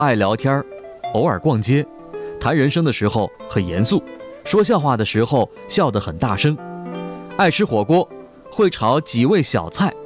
爱聊天，偶尔逛街，谈人生的时候很严肃，说笑话的时候笑得很大声。爱吃火锅，会炒几味小菜，